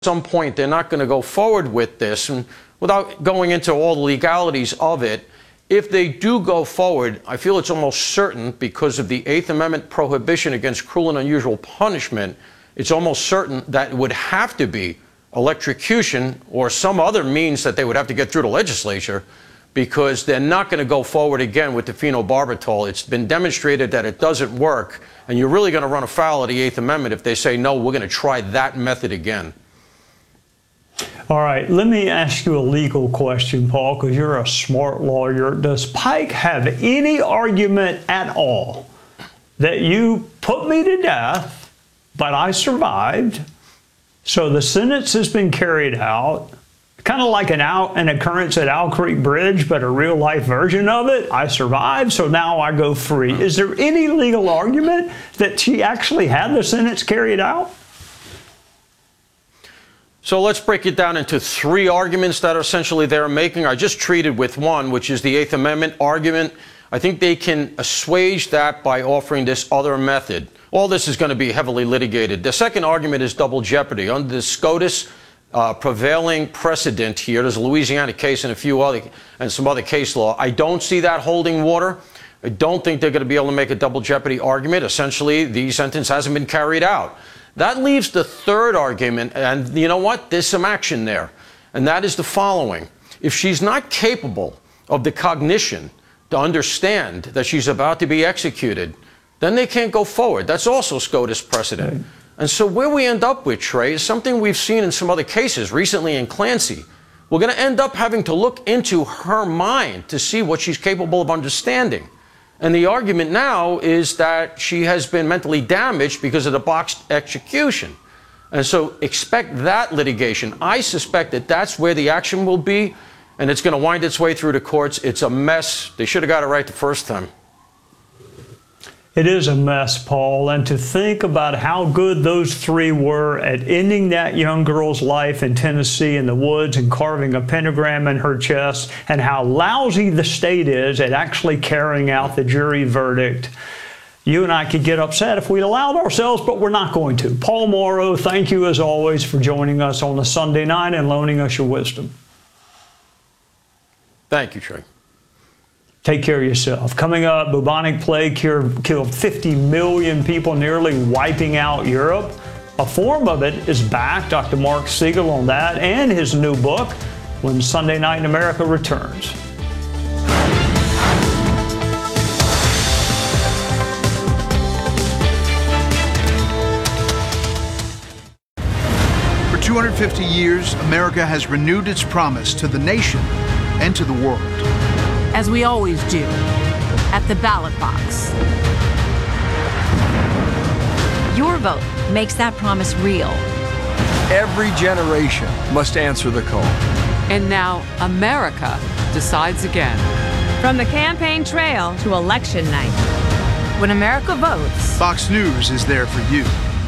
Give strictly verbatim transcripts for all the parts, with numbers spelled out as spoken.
some point they're not going to go forward with this, and without going into all the legalities of it, if they do go forward, I feel it's almost certain, because of the Eighth Amendment prohibition against cruel and unusual punishment, it's almost certain that it would have to be electrocution or some other means that they would have to get through the legislature, because they're not going to go forward again with the phenobarbital. It's been demonstrated that it doesn't work, and you're really going to run afoul of the Eighth Amendment if they say, no, we're going to try that method again. All right, let me ask you a legal question, Paul, because you're a smart lawyer. Does Pike have any argument at all that you put me to death, but I survived, so the sentence has been carried out, kind of like an, out, an occurrence at Owl Creek Bridge, but a real-life version of it? I survived, so now I go free. Is there any legal argument that she actually had the sentence carried out? So let's break it down into three arguments that are essentially they're making. I just treated with one, which is the Eighth Amendment argument. I think they can assuage that by offering this other method. All this is going to be heavily litigated. The second argument is double jeopardy. Under the SCOTUS uh, prevailing precedent here, there's a Louisiana case and a few other, and some other case law. I don't see that holding water. I don't think they're going to be able to make a double jeopardy argument. Essentially, the sentence hasn't been carried out. That leaves the third argument, and you know what? There's some action there, and that is the following. If she's not capable of the cognition to understand that she's about to be executed, then they can't go forward. That's also SCOTUS precedent. Right. And so where we end up with, Trey, is something we've seen in some other cases, recently in Clancy. We're going to end up having to look into her mind to see what she's capable of understanding. And the argument now is that she has been mentally damaged because of the botched execution. And so expect that litigation. I suspect that that's where the action will be, and it's going to wind its way through the courts. It's a mess. They should have got it right the first time. It is a mess, Paul, and to think about how good those three were at ending that young girl's life in Tennessee in the woods and carving a pentagram in her chest, and how lousy the state is at actually carrying out the jury verdict. You and I could get upset if we allowed ourselves, but we're not going to. Paul Mauro, thank you as always for joining us on a Sunday night and loaning us your wisdom. Thank you, Trey. Take care of yourself. Coming up, bubonic plague killed fifty million people, nearly wiping out Europe. A form of it is back. Doctor Mark Siegel on that and his new book, When Sunday Night in America returns. For two hundred fifty years, America has renewed its promise to the nation and to the world. As we always do, at the ballot box. Your vote makes that promise real. Every generation must answer the call. And now America decides again. From the campaign trail to election night. When America votes, Fox News is there for you.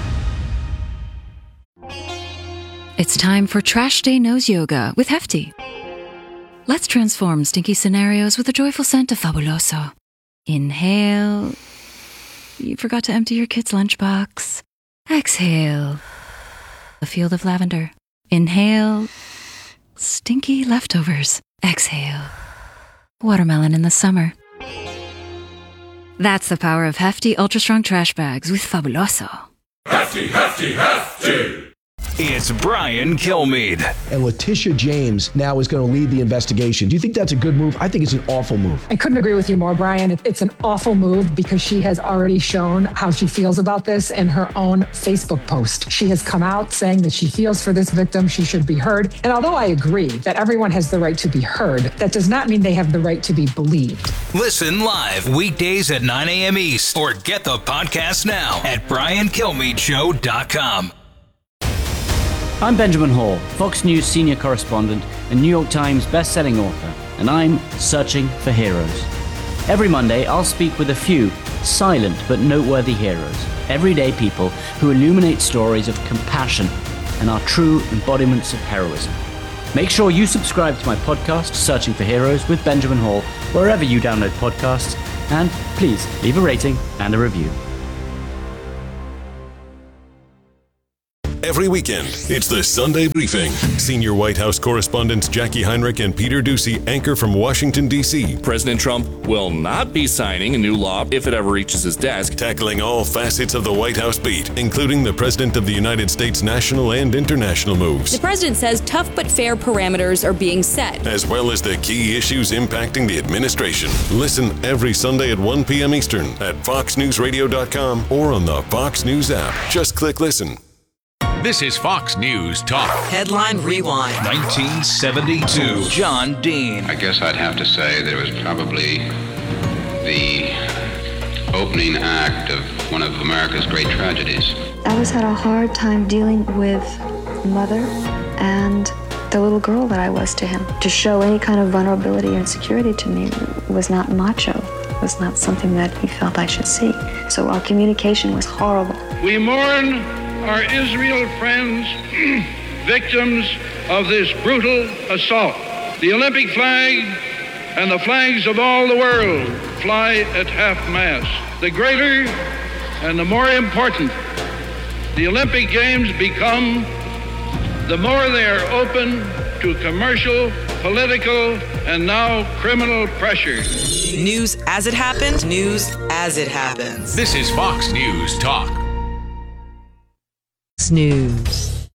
It's time for Trash Day Nose Yoga with Hefty. Let's transform stinky scenarios with the joyful scent of Fabuloso. Inhale. You forgot to empty your kid's lunchbox. Exhale. A field of lavender. Inhale. Stinky leftovers. Exhale. Watermelon in the summer. That's the power of Hefty Ultra Strong Trash Bags with Fabuloso. Hefty, hefty, hefty! It's Brian Kilmeade. And Letitia James now is going to lead the investigation. Do you think that's a good move? I think it's an awful move. I couldn't agree with you more, Brian. It's an awful move because she has already shown how she feels about this in her own Facebook post. She has come out saying that she feels for this victim. She should be heard. And although I agree that everyone has the right to be heard, that does not mean they have the right to be believed. Listen live weekdays at nine a.m. East or get the podcast now at brian kilmeade show dot com. I'm Benjamin Hall, Fox News senior correspondent and New York Times best-selling author, and I'm searching for heroes. Every Monday, I'll speak with a few silent but noteworthy heroes, everyday people who illuminate stories of compassion and are true embodiments of heroism. Make sure you subscribe to my podcast, Searching for Heroes with Benjamin Hall, wherever you download podcasts, and please leave a rating and a review. Every weekend, it's the Sunday Briefing. Senior White House correspondents Jackie Heinrich and Peter Doocy anchor from Washington, D C President Trump will not be signing a new law if it ever reaches his desk. Tackling all facets of the White House beat, including the President of the United States national and international moves. The president says tough but fair parameters are being set, as well as the key issues impacting the administration. Listen every Sunday at one p.m. Eastern at fox news radio dot com or on the Fox News app. Just click listen. This is Fox News Talk. Headline Rewind. nineteen seventy-two. John Dean. I guess I'd have to say that it was probably the opening act of one of America's great tragedies. I was had a hard time dealing with mother and the little girl that I was to him. To show any kind of vulnerability or insecurity to me was not macho. Was not something that he felt I should see. So our communication was horrible. We mourn our Israel friends, victims of this brutal assault. The Olympic flag and the flags of all the world fly at half-mast. The greater and the more important the Olympic Games become, the more they are open to commercial, political, and now criminal pressure. News as it happened, news as it happens. This is Fox News Talk. News.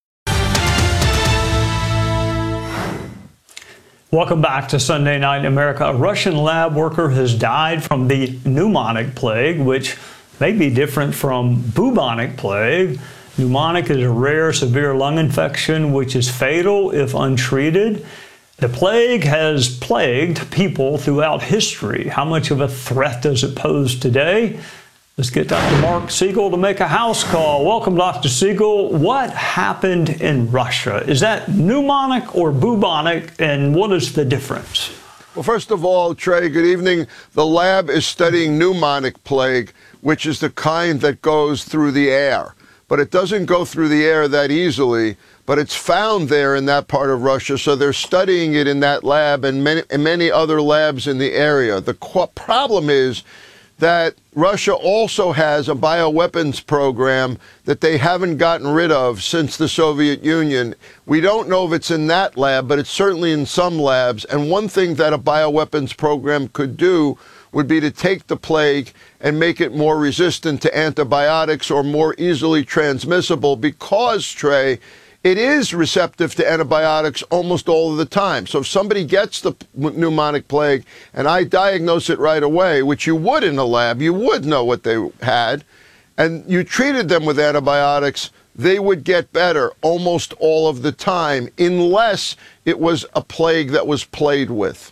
Welcome back to Sunday Night in America. A Russian lab worker has died from the pneumonic plague, which may be different from bubonic plague. Pneumonic is a rare, severe lung infection which is fatal if untreated. The plague has plagued people throughout history. How much of a threat does it pose today? Let's get Doctor Mark Siegel to make a house call. Welcome, Doctor Siegel. What happened in Russia? Is that pneumonic or bubonic, and what is the difference? Well, first of all, Trey, good evening. The lab is studying pneumonic plague, which is the kind that goes through the air. But it doesn't go through the air that easily, but it's found there in that part of Russia, so they're studying it in that lab and many, and many other labs in the area. The qu- problem is that Russia also has a bioweapons program that they haven't gotten rid of since the Soviet Union. We don't know if it's in that lab, but it's certainly in some labs. And one thing that a bioweapons program could do would be to take the plague and make it more resistant to antibiotics or more easily transmissible because, Trey, it is receptive to antibiotics almost all of the time. So if somebody gets the pneumonic plague and I diagnose it right away, which you would in a lab, you would know what they had, and you treated them with antibiotics, they would get better almost all of the time, unless it was a plague that was played with.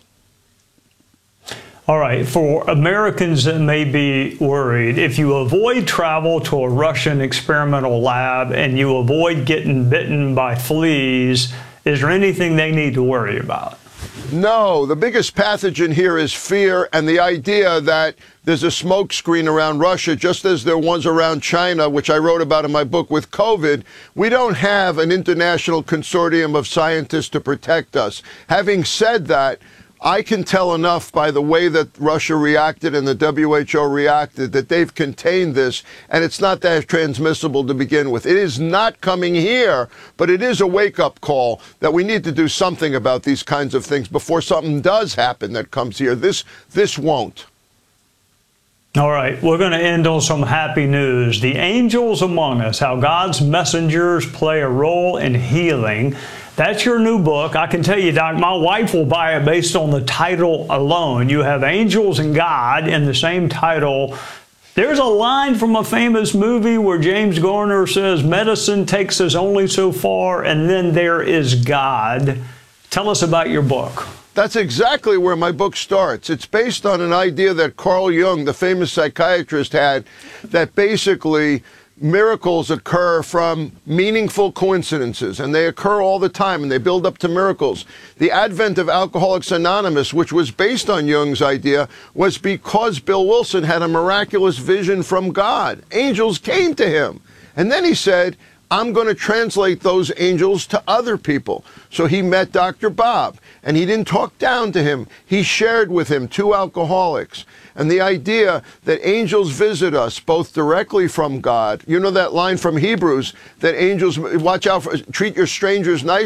All right, for Americans that may be worried, if you avoid travel to a Russian experimental lab and you avoid getting bitten by fleas, is there anything they need to worry about? No, the biggest pathogen here is fear and the idea that there's a smokescreen around Russia, just as there was around China, which I wrote about in my book with COVID. We don't have an international consortium of scientists to protect us. Having said that, I can tell enough by the way that Russia reacted and the W H O reacted that they've contained this, and it's not that transmissible to begin with. It is not coming here, but it is a wake-up call that we need to do something about these kinds of things before something does happen that comes here. This, this won't. All right, we're going to end on some happy news. The Angels Among Us, How God's Messengers Play a Role in Healing. That's your new book. I can tell you, Doc, my wife will buy it based on the title alone. You have Angels and God in the same title. There's a line from a famous movie where James Garner says, medicine takes us only so far, and then there is God. Tell us about your book. That's exactly where my book starts. It's based on an idea that Carl Jung, the famous psychiatrist, had, that basically miracles occur from meaningful coincidences, and they occur all the time, and they build up to miracles. The advent of Alcoholics Anonymous, which was based on Jung's idea, was because Bill Wilson had a miraculous vision from God. Angels came to him. And then he said, I'm going to translate those angels to other people. So he met Doctor Bob, and he didn't talk down to him. He shared with him, two alcoholics. And the idea that angels visit us both directly from God, you know that line from Hebrews, that angels, watch out, for, treat your strangers nicely.